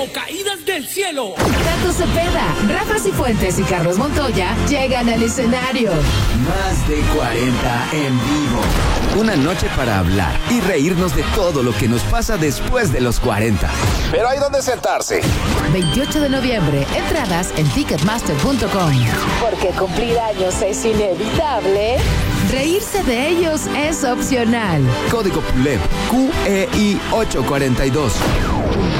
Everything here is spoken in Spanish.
caídas del cielo. Tato Cepeda, Rafa Cifuentes y Carlos Montoya llegan al escenario. Más de 40 en vivo. Una noche para hablar y reírnos de todo lo que nos pasa después de los 40. Pero hay donde sentarse. 28 de noviembre, entradas en ticketmaster.com. Porque cumplir años es inevitable, reírse de ellos es opcional. Código PULEP, QEI 842.